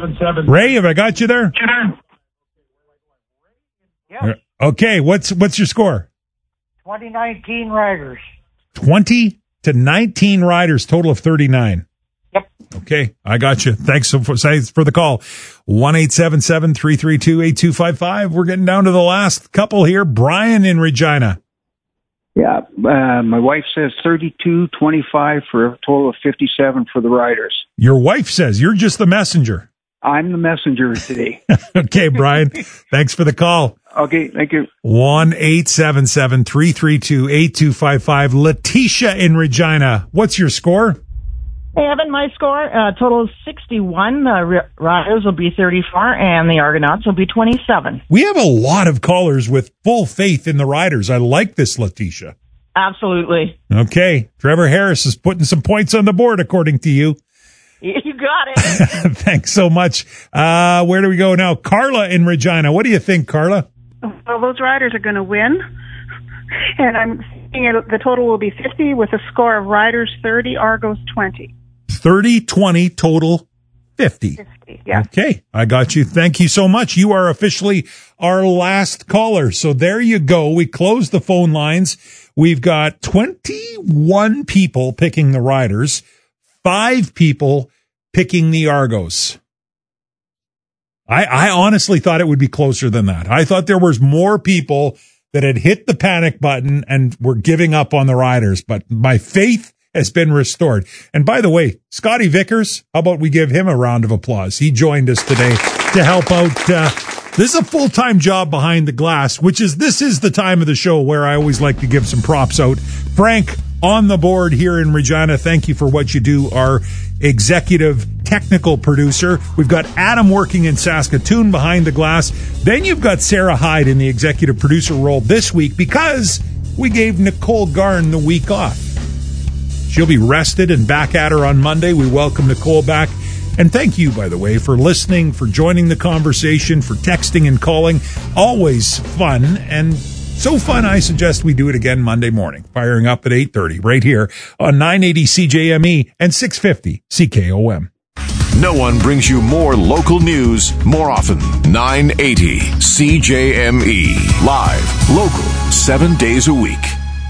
1877. Ray, have I got you there? Yes. Okay, what's your score? 2019 Riders. 20-19 Riders, total of 39. Yep. Okay, I got you. Thanks for the call. 1-877-332-8255. We're getting down to the last couple here. Brian in Regina. Yeah, my wife says 32-25 for a total of 57 for the Riders. Your wife says you're just the messenger. I'm the messenger today. Okay, Brian. Thanks for the call. Okay, thank you. 1-877-332-8255. Letitia in Regina. What's your score? Hey, Evan, my score, total is 61. The Riders will be 34, and the Argonauts will be 27. We have a lot of callers with full faith in the Riders. I like this, Letitia. Absolutely. Okay. Trevor Harris is putting some points on the board, according to you. You got it. Thanks so much. Where do we go now? Carla in Regina. What do you think, Carla? Well, those Riders are going to win. And I'm thinking the total will be 50 with a score of Riders 30, Argos 20. 30-20 total 50. 50, yeah. Okay, I got you. Thank you so much. You are officially our last caller. So there you go. We closed the phone lines. We've got 21 people picking the Riders, 5 people picking the Argos. I honestly thought it would be closer than that. I thought there was more people that had hit the panic button and were giving up on the Riders, but my faith has been restored. And by the way, Scotty Vickers, how about we give him a round of applause? He joined us today to help out. This is a full-time job behind the glass, this is the time of the show where I always like to give some props out. Frank, on the board here in Regina, thank you for what you do, our executive technical producer. We've got Adam working in Saskatoon behind the glass. Then you've got Sarah Hyde in the executive producer role this week because we gave Nicole Garn the week off. She'll be rested and back at her on Monday. We welcome Nicole back. And thank you, by the way, for listening, for joining the conversation, for texting and calling. Always fun, and so fun, I suggest we do it again Monday morning, firing up at 8:30 right here on 980 CJME and 650 CKOM. No one brings you more local news more often. 980 CJME. Live, local, 7 days a week.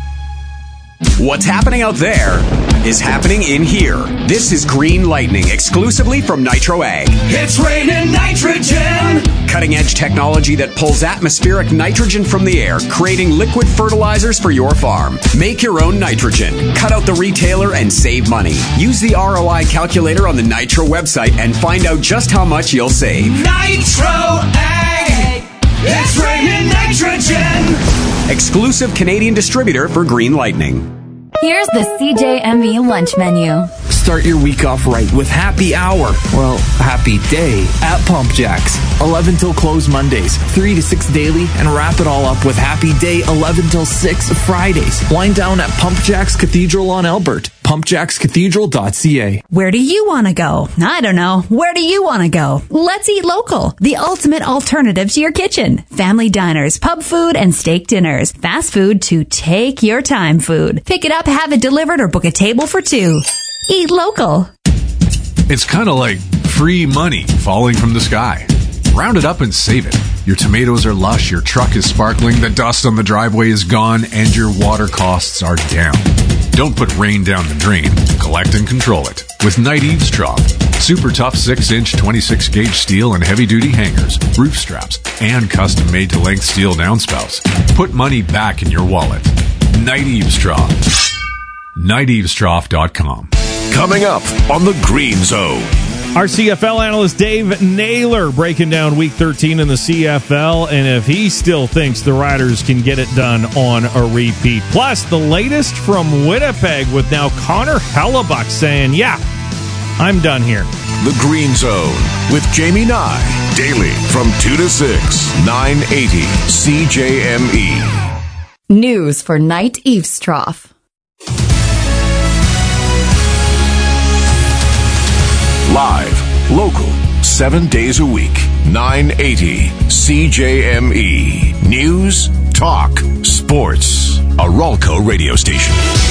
What's happening out there is happening in here. This is Green Lightning, exclusively from Nitro Ag. It's raining nitrogen! Cutting-edge technology that pulls atmospheric nitrogen from the air, creating liquid fertilizers for your farm. Make your own nitrogen. Cut out the retailer and save money. Use the ROI calculator on the Nitro website and find out just how much you'll save. Nitro Ag! It's raining nitrogen! Exclusive Canadian distributor for Green Lightning. Here's the CJME lunch menu. Start your week off right with Happy Hour. Well, Happy Day at Pump Jacks. 11 till close Mondays, 3 to 6 daily, and wrap it all up with Happy Day 11 till 6 Fridays. Wind down at Pump Jacks Cathedral on Albert. PumpJacksCathedral.ca. Where do you want to go? I don't know. Where do you want to go? Let's eat local. The ultimate alternative to your kitchen. Family diners, pub food, and steak dinners. Fast food to take your time food. Pick it up, have it delivered, or book a table for 2. Eat local. It's kind of like free money falling from the sky. Round it up and save it. Your tomatoes are lush, your truck is sparkling, the dust on the driveway is gone, and your water costs are down. Don't put rain down the drain. Collect and control it with Knight Eavesdrop. Super tough 6-inch 26-gauge steel and heavy-duty hangers, roof straps, and custom-made to length steel downspouts. Put money back in your wallet. Knight Eavesdrop. KnightEavesdrop.com. Coming up on the Green Zone. Our CFL analyst Dave Naylor breaking down Week 13 in the CFL, and if he still thinks the Riders can get it done on a repeat. Plus, the latest from Winnipeg with now Connor Hellebuck saying, yeah, I'm done here. The Green Zone with Jamie Nye. Daily from 2 to 6, 980 CJME. News for Knight Eavesdrop. Live, local, 7 days a week, 980 CJME. News, talk, sports. A Ralco radio station.